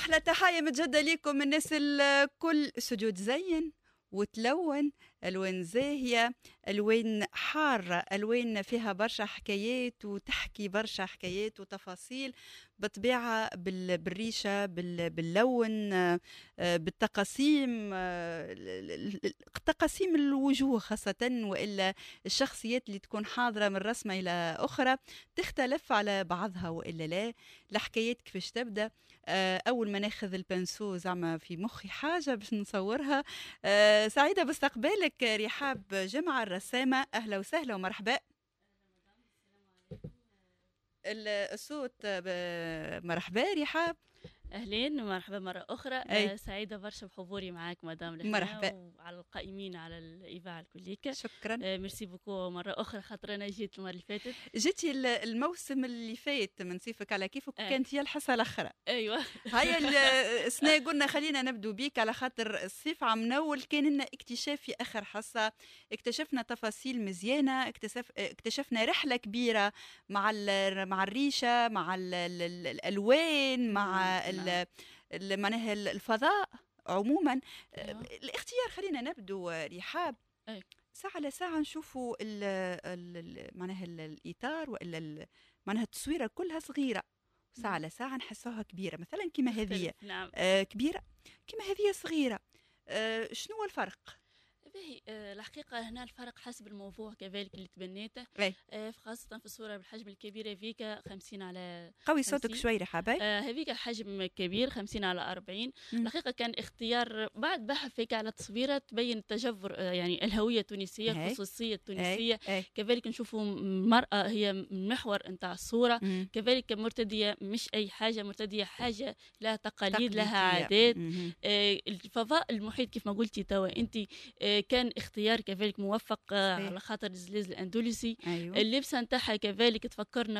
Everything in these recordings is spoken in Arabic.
أحلى تحية متجدة ليكم الناس الكل. استوديو تزين وتلون، ألوان زاهية، ألوان حارة، ألوان فيها برشا حكايات وتحكي برشا حكايات وتفاصيل بطبيعة بالريشة باللون، بالتقاسيم، تقاسيم الوجوه خاصة، وإلا الشخصيات اللي تكون حاضرة من رسمة إلى أخرى تختلف على بعضها وإلا لا. الحكايات كيفاش تبدأ؟ أول ما ناخذ البنسو زعما في مخي حاجة باش نصورها. سعيدة باستقبالك رحاب جمعة الرسامة، أهلا وسهلا ومرحبا. الصوت مرحبا رحاب. أهلين ومرحبا مرة أخرى. سعيدة برشا بحضوري معاك مدام لحنا، مرحبا، وعلى القائمين على الإذاعة الكليكة. شكرا. ميرسي بوكو مرة أخرى، خاطر أنا جيت المرة اللي فاتت. جيتي الموسم اللي فات من صيفك على كيفك، كانت هي الحصة الأخرى. أيوة. هيا السنة قلنا خلينا نبدو بيك على خاطر الصيف عم نول، كان لنا اكتشاف في آخر حصة، اكتشفنا تفاصيل مزيانة، اكتشفنا رحلة كبيرة مع الريشة، مع الألوان، مع معناها الفضاء عموما. أيوة. الاختيار خلينا نبدو رحاب. أيوة. ساعة لساعة نشوفوا معناها الإطار وإلا معناها التصويرة كلها صغيرة، ساعة لساعة نحسوها كبيرة، مثلا كما هذه. نعم. كبيرة كما هذه صغيرة. شنو الفرق؟ باهي، الحقيقة هنا الفرق حسب الموضوع كذلك اللي تبنيته، خاصة في الصورة بالحجم الكبير هذيك 50 على قوي صوتك شوي رحابي. هذيك الحجم كبير 50 على 40. الحقيقة كان اختيار بعد بحث هيك على تصويرة تبين التجذر، يعني الهوية التونسية، الخصوصية التونسية. كذلك نشوفوا المرأة هي محور نتاع الصورة. كذلك مرتدية مش أي حاجة، مرتدية حاجة لها تقاليد، لها عادات. الفضاء المحيط كيف ما قلتي توا أنت، كان اختيار كذلك موفق على خاطر الزلازل الأندلسي. أيوة. اللبسة نتاعها كذلك تفكرنا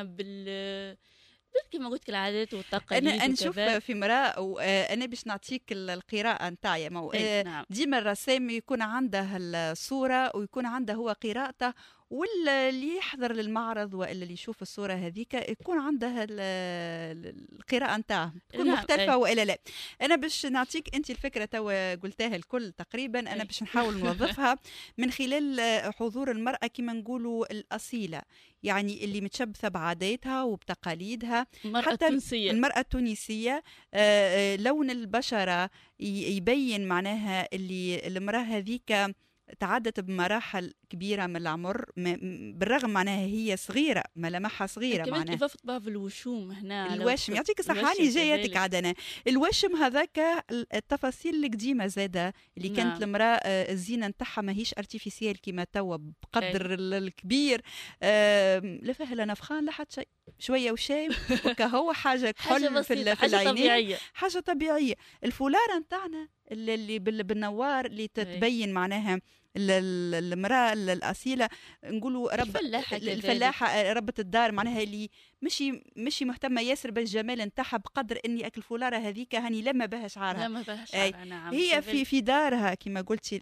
كما قلت العادات والتقاليد. أنا نشوف في امرأة، وأنا باش نعطيك القراءة نتاعي. نعم. ديما الرسام يكون عنده الصورة ويكون عنده هو قراءته، واللي يحضر للمعرض والا اللي يشوف الصوره هذيك يكون عنده القراءه نتاعه تكون مختلفه والا لا. انا باش نعطيك انت الفكره توا قلتها الكل تقريبا، انا باش نحاول نوظفها من خلال حضور المراه كما نقولوا الاصيله، يعني اللي متشبثه بعاداتها وبتقاليدها. حتى المراه التونسيه لون البشره يبين معناها اللي المراه هذيك تعدت بمراحل كبيرة من العمر، بالرغم معناها هي صغيرة، ملامحها صغيرة. معناها كمان إضافة بعض الوشوم هنا، الوشم يعطيك الصحة، اللي جايتك عدنا الوشم هذاك، التفاصيل القديمة زادة اللي كانت المرأة الزينة نتاعها ماهيش ارتيفيسيال كيما توا بقدر الكبير. لا فيها لا نفخان لا حتى شيء، شوية وشاي وكهو حاجة كحل في العينين، حاجة طبيعية. الفولارة نتاعنا اللي بالنوار اللي تتبين معناها المرأة الأصيلة، نقولوا الفلاحة ربة الدار، معناها اللي مشي مهتمة ياسر بالجمال نتاعها بقدر اني اكل فولارة هذيك هاني لما بها شعرها. نعم. هي في دارها كما قلتي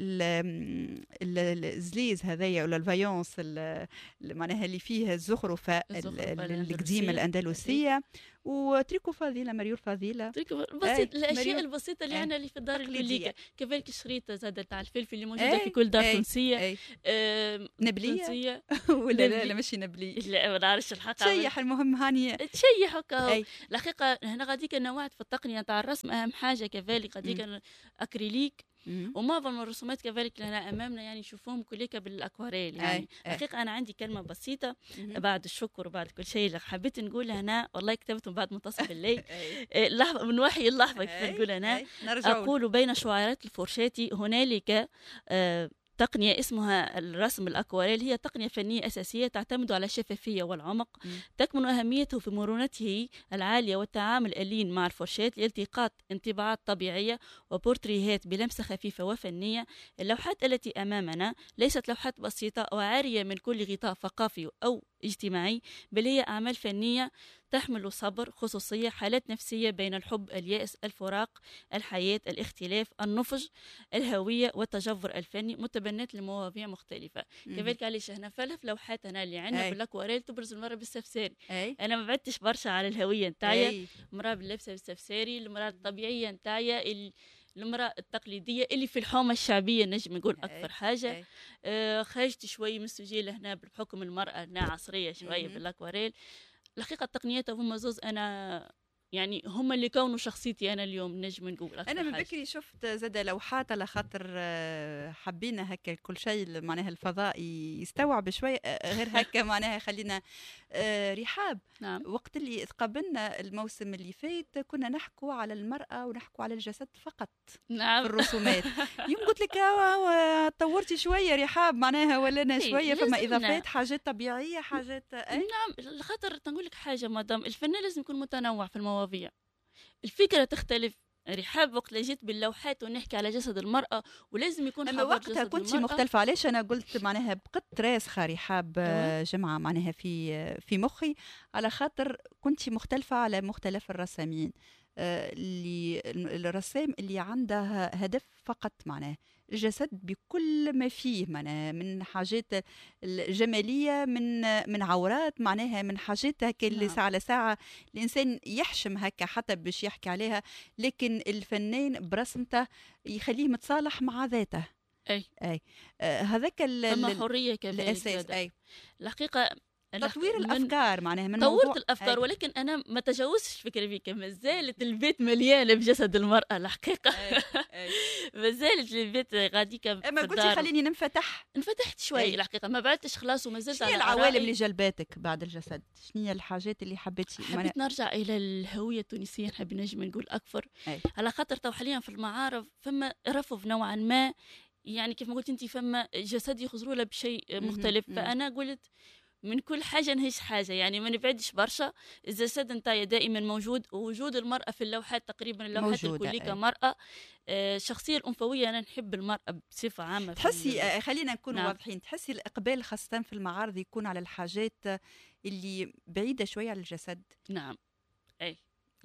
الزليز هذايا ولا الفايونس معناها اللي فيها الزخرفة القديمة الأندلسية، وتريكو فضيلة، مريور فضيلة، بسيط. الأشياء البسيطة اللي عنا اللي في الدار الكلية. كذلك الشريطة زادة تاع الفلفل اللي موجودة في كل دار تونسية. نبلية ولا لا ماشي نبلية، لا ما نعرفش الحق. تشيح المهم هانية تشيح هكا. الحقيقة هنا غاديك نوعت في التقنية تاع الرسم أهم حاجة. كذلك غاديك أكريليك، ومعظم الرسومات كذلك لنا امامنا يعني نشوفهم كليك بالاكواريل. يعني حقيقه انا عندي كلمه بسيطه بعد الشكر وبعد كل شيء اللي حبيت نقول هنا، والله كتبتهم بعد منتصف الليل. لحظه من وحي اللحظه كيف نقول انا اقول بين شعيرات الفرشاتي هنالك تقنية اسمها الرسم الأكواريل. هي تقنية فنية أساسية تعتمد على الشفافية والعمق، تكمن أهميته في مرونته العالية والتعامل الألين مع الفرشات لالتقاط انطباعات طبيعية وبورتريهات بلمسة خفيفة وفنية. اللوحات التي أمامنا ليست لوحات بسيطة وعارية من كل غطاء ثقافي أو اجتماعي، بل هي أعمال فنية تحمل صبر، خصوصية، حالات نفسية بين الحب، اليأس، الفراق، الحياة، الاختلاف، النضج، الهوية والتجذر الفني، متبناة لمواضيع مختلفة. كذلك علاش احنا في لوحاتنا اللي عندنا بالاكواريل تبرز المرأة بالسفساري. انا ما بعدتش برشا على الهوية نتاعي، المرأة باللبسة بالسفساري، المرأة الطبيعية نتاعي، المرأة التقليدية اللي في الحومة الشعبية نجم نقول أكثر حاجة. خرجت شوي من السجل هنا بحكم المرأة هنا عصرية شوية بالاكواريل. الحقيقة التقنيات هما زوز أنا يعني هما اللي كونوا شخصيتي أنا اليوم نجم نقول. أنا من بكري شفت زاد لوحات على خاطر حبينا هكا كل شيء معناها الفضاء يستوعب شوي غير هكا معناها خلينا رحاب. نعم. وقت اللي تقابلنا الموسم اللي فات كنا نحكوا على المرأة ونحكوا على الجسد فقط. نعم. في الرسومات. يوم قلت لك طورتي شوية رحاب معناها ولنا شوية فما إضافات حاجات طبيعية حاجات نعم. خاطر نقول لك حاجة مدام الفنان لازم يكون متنوع في المواضيع، الفكرة تختلف. رحاب وقت اللي جيت باللوحات ونحكي على جسد المرأة ولازم يكون أما وقتها كنت مختلفة. علاش أنا قلت معناها بقت راسخة رحاب جمعة معناها في مخي على خاطر كنت مختلفة على مختلف الرسامين. اللي الرسام اللي عنده هدف فقط معناه الجسد بكل ما فيه معناها من حاجات الجمالية من عورات معناها من حاجات هكا اللي ساعة لساعة الإنسان يحشم هكا حتى باش يحكي عليها، لكن الفنان برسمته يخليه متصالح مع ذاته. أي هذاك حرية الأساس. أي الحقيقة تطوير الافكار معناها من طورت الافكار ولكن انا ما تجاوزتش فكرة بيك، ما زالت البيت مليانه بجسد المراه الحقيقه. ما زالت البيت غاديك اما قلتي خليني انفتحت شوي الحقيقه، ما بعدتش خلاص وما زلت على العوالم اللي جلباتك بعد الجسد. شنو هي الحاجات اللي حبيت نرجع الى الهويه التونسيه، نحب نجم نقول اكثر على خاطر تو حاليا في المعارض فما رفض نوعا ما، يعني كيف ما قلت انت فما جسد يخزروا له بشيء مختلف. فانا قلت من كل حاجة نهيش حاجة، يعني ما نبعدش برشا. الجسد نتاعي دائما موجود، ووجود المرأة في اللوحات تقريبا اللوحات الكل كمرأة. الشخصية الأنثوية أنا نحب المرأة بصفة عامة. تحسي خلينا نكون واضحين، تحسي الإقبال خاصة في المعارض يكون على الحاجات اللي بعيدة شوية على الجسد؟ نعم. أي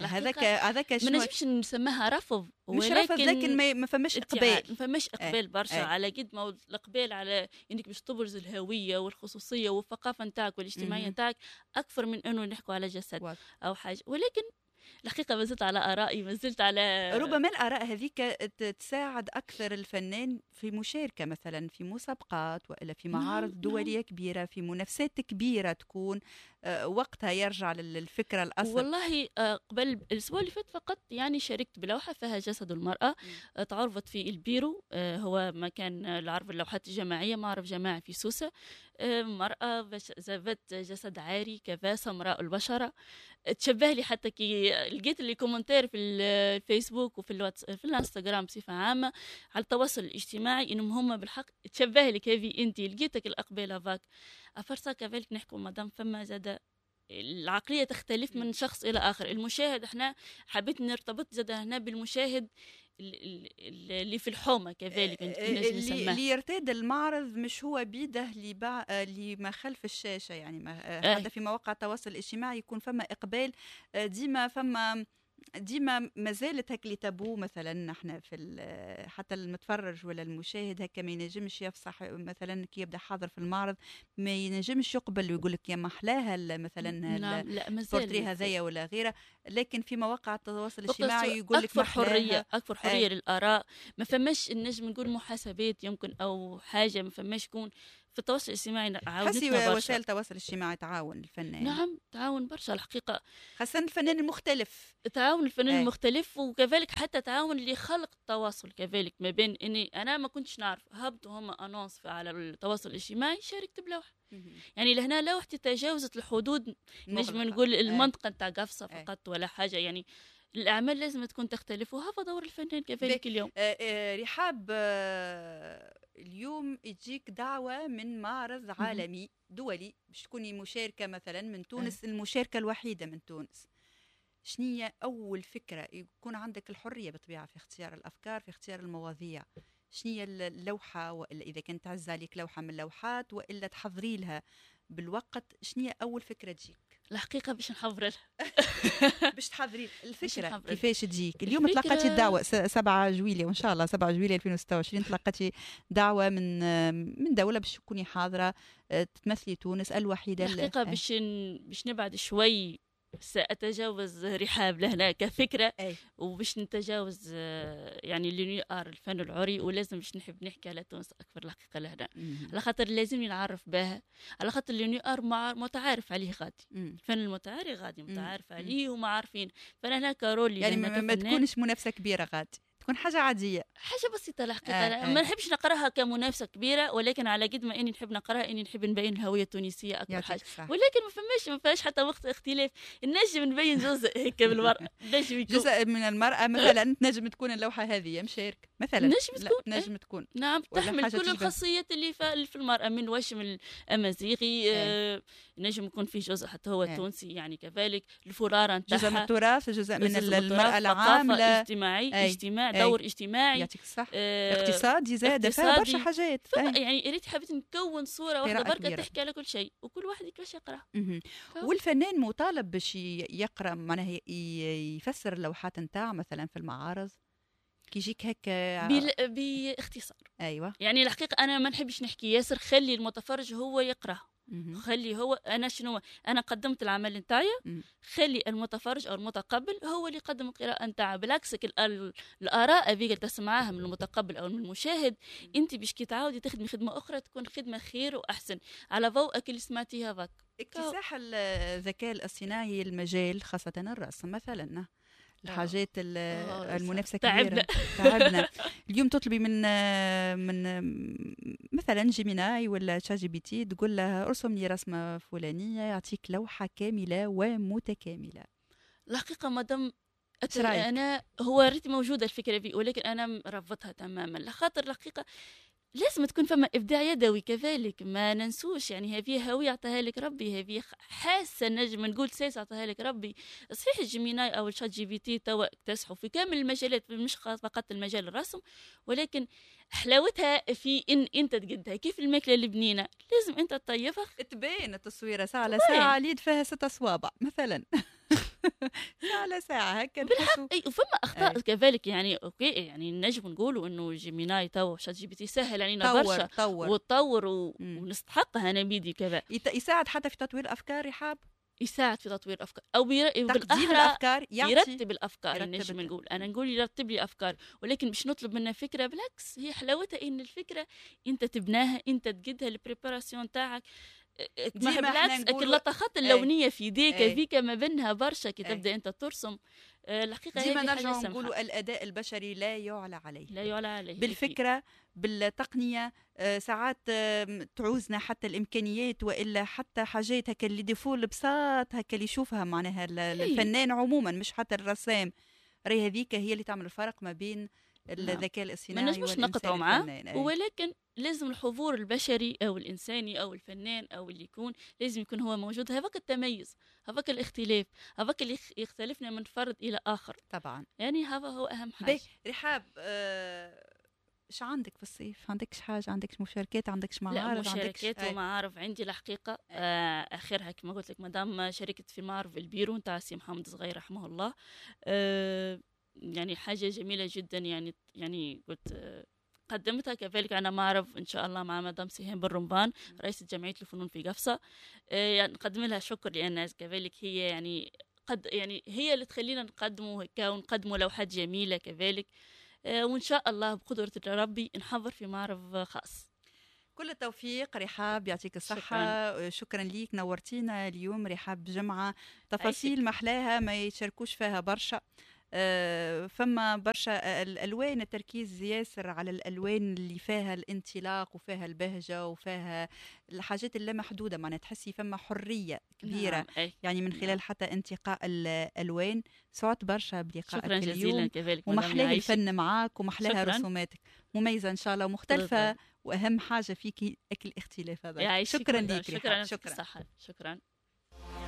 هذاك ما نجمش نسميها رفض، مش رفض لكن ما فماش اقبال. ما فماش اقبال برشا على قد ما الاقبال على انك باش تبرز الهويه والخصوصيه والثقافه نتاعك والاجتماعيه نتاعك اكثر من انه نحكوا على جسد او حاجه. ولكن الحقيقه ما زلت على ارائي، ما زلت على ربما الاراء هذيك تساعد اكثر الفنان في مشاركه مثلا في مسابقات والا في معارض دوليه كبيره، في منافسات كبيره تكون وقتها يرجع للفكره الاصل. والله قبل الاسبوع اللي فات فقط يعني شاركت بلوحه فيها جسد المراه، تعرضت في البيرو، هو مكان العرض اللوحات الجماعيه، معرض جماعي في سوسه. مرأة ذات جسد عاري كذا سمراء البشرة، تشبه لي حتى كي لقيت اللي كومنتير في الفيسبوك وفي في الانستغرام بصفة عامة على التواصل الاجتماعي انهم هم بالحق تشبه لك هذه انت لقيتك الاقبال هذاك. افرسا كذلك نحكوا مدام فما زاد العقلية تختلف من شخص الى اخر. المشاهد احنا حبيت نرتبط زاد هنا بالمشاهد اللي في الحومة كذلك اللي يرتاد المعرض مش هو بيده اللي ما خلف الشاشة، يعني حتى في مواقع التواصل الاجتماعي يكون فما إقبال ديما ما زالت هك اللي تابو مثلا نحن في حتى المتفرج ولا المشاهد هكا ما ينجمش يفصح مثلا كي يبدا حاضر في المعرض ما ينجمش يقبل ويقول لك يا محلاها مثلا البورتري هذايا ولا غيره. لكن في مواقع التواصل الاجتماعي يقول لك اكثر حريه للاراء، ما فماش النجم نقول محاسبات يمكن او حاجه، ما فماش يكون في التواصل الاجتماعي عاونتنا برشا. وسائل التواصل الاجتماعي تعاون الفنان. نعم تعاون برشا الحقيقه، خاصه الفنان المختلف، تعاون الفنان المختلف، وكذلك حتى تعاون لخلق التواصل كذلك ما بين اني انا ما كنتش نعرف هبطوا هم انونس على التواصل الاجتماعي شاركت بلوحه. يعني لهنا لوحتي تجاوزت الحدود، نجم نقول المنطقه نتاع قفصه فقط ولا حاجه. يعني الاعمال لازم تكون تختلف، وهذا دور الفنان كذلك اليوم. رحاب اليوم يجيك دعوة من معرض عالمي دولي باش تكوني مشاركة مثلا من تونس، المشاركة الوحيدة من تونس. شنية أول فكرة؟ يكون عندك الحرية بطبيعة في اختيار الأفكار، في اختيار المواضيع. شنو هي اللوحة، وإلا إذا كانت تعز عليك لوحة من اللوحات وإلا تحضري لها بالوقت، شنو هي أول فكرة تجيك؟ الحقيقة باش نحضر لها باش تحضري الفكرة نحضر. كيفاش تجيك؟ اليوم تلقيتي الدعوة 7 جويلية وإن شاء الله 7 جويلية 2026 تلقيتي دعوة من دولة باش تكوني حاضرة تمثلي تونس الوحيدة. الحقيقة باش نبعد شوي سأتجاوز رحاب لهنا كفكرة وباش نتجاوز يعني لنيار الفن العري، ولازم باش نحب نحكي على تونس أكثر الحقيقة لهنا، على خاطر لازم نعرف بها، على خاطر لنيار متعارف عليه غادي، الفن المتعاري غادي متعارف عليه وما عارفين، فأنا هنا كارولي يعني ما تكونش منافسة كبيرة غادي، تكون حاجة عادية، حاجة بسيطة الحقيقة. ما نحبش نقراها كمنافسة كبيرة، ولكن على قد ما إني نحب نقراها إني نحب نبين الهوية التونسية أكثر حاجة، ولكن ما فيهاش حتى وقت اختلاف، نجم نبين جزء هيك بالمرأة، جزء من المرأة مثلا تنجم تكون اللوحة هذه مشارك مثلا، نجم تكون نعم تحمل كل الخاصيات اللي في المرأة، من وشم الأمازيغي نجم يكون فيه جزء حتى هو تونسي يعني كذلك، الفرارة نتاعها جزء من التراث، جزء من المرأة العاملة، اجتماع دور اجتماعي، يعطيك الصح، اقتصادي زاد، برشا حاجات، يعني ريت حبيت نكون صورة واحدة بركة تحكي على كل شيء وكل واحد كيفاش يقرأ. والفنان مطالب باش يقرأ معناها يفسر اللوحات نتاع مثلا في المعارض كي يجيك هكا باختصار. ايوه يعني الحقيقة أنا ما نحبش نحكي ياسر، خلي المتفرج هو يقرأ، خلي هو انا قدمت العمل نتاعي، خلي المتفرج او المتقبل هو اللي يقدم القراءه نتاعه، بالعكس الاراء هذيك تسمعها من المتقبل او من المشاهد، انت باش كي تعاودي تخدمي خدمه اخرى تكون خدمه خير واحسن على ضوءك اللي سمعتيها هذاك. اكتساح الذكاء الاصطناعي المجال خاصه الرسم مثلا، الحاجات المنافسه كبيره تعبنا. اليوم تطلبي من مثلا جيميناي ولا شات جي بي تي تقول له ارسم لي رسمه فلانيه، يعطيك لوحه كامله ومتكامله. الحقيقه مادام انا هو ريت موجوده الفكره دي، ولكن انا رفضتها تماما، لخاطر الحقيقه لازم تكون فما ابداع يدوي كذلك، ما ننسوش يعني هذه هويه عطاها لك ربي، هذه حاسه نجم نقول ساس عطاها لك ربي. صحيح الجيميناي او الشات جي بي تي توا اكتسحوا في كامل المجالات، مش فقط المجال الرسم، ولكن حلاوتها في ان انت تقدها كيف الماكله البنينه، لازم انت تطيبها تبين التصويره ساعه على ساعه اليد فيها 6 صوابع مثلا على ساعة هكا بالحق. وفما أخطاء كذلك يعني أوكي، يعني نجم نقولوا إنه جيميناي تو شات جي بي تي سهل علينا برشا وتطور ونستحقها أنا بيدي كذا، يساعد حتى في تطوير الأفكار، رحاب يساعد في تطوير الأفكار أو تقديم الأفكار، يرتب الأفكار. نجم نقول أنا نقول يرتب لي أفكار، ولكن مش نطلب منه فكرة، بالعكس هي حلاوتها إن الفكرة أنت تبناها، أنت تقدها البريباراسيون تاعك، بالعكس اللطخات اللونيه في يديك هذيك ما بينها برشا كي تبدا انت ترسم. الحقيقه ديما نرجع نقولوا الاداء البشري لا يعلى عليه، لا يعلى عليه بالفكره بالتقنيه. ساعات تعوزنا حتى الامكانيات والا حتى حاجات هكا اللي ديفو البساط هكا اللي يشوفها معناها الفنان عموما مش حتى الرسام، راهي هذيك هي اللي تعمل الفرق ما بين الذكاء الاصطناعي ما نجمش نقطعوا معاه، ولكن لازم الحضور البشري او الانساني او الفنان او اللي لازم يكون هو موجود. هذاك التميز، هذاك الاختلاف، هذاك اللي يختلفنا من فرد الى اخر طبعا، يعني هذا هو اهم حاجه. رحاب ايش عندك في الصيف؟ عندكش حاجه؟ عندكش مشاركات؟ عندكش معارض؟ لا مشاركات ومعارض عندي الحقيقه. اخرها كما قلت لك مدام شاركت في معرض البيرو نتاع سي محمد صغير رحمه الله، يعني حاجه جميله جدا. يعني قلت قدمتها كذلك أنا معرض إن شاء الله مع مدام سهام بالرمبان رئيسة جمعية الفنون في قفصة. يعني نقدم لها شكر لأن كذلك هي يعني هي اللي تخلينا نقدموا لوحات جميلة كذلك، وإن شاء الله بقدرة ربي نحضر في معرض خاص. كل التوفيق رحاب، يعطيك الصحة. شكرا ليك، نورتينا اليوم رحاب جمعة، تفاصيل محلاها ما يشاركوش فيها برشا. فما برشا الألوان، التركيز ياسر على الألوان اللي فيها الانطلاق وفيها البهجة وفيها الحاجات اللامحدودة، معناها تحسي فما حرية كبيرة. نعم. يعني من خلال حتى انتقاء الألوان. سعدت برشا بلقائك شكرا جزيلا كذلك، ومحلاها الفن معاك ومحلاها رسوماتك مميزة إن شاء الله ومختلفة، وأهم حاجة فيك الاختلاف هذا. شكرا ليك. شكرا.